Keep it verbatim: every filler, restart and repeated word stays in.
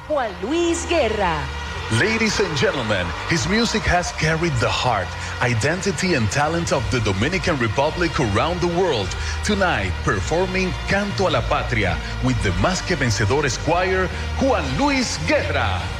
Juan Luis Guerra. Ladies and gentlemen, his music has carried the heart, identity, and talent of the Dominican Republic around the world. Tonight, performing Canto a la Patria with the Más que Vencedores Choir, Juan Luis Guerra.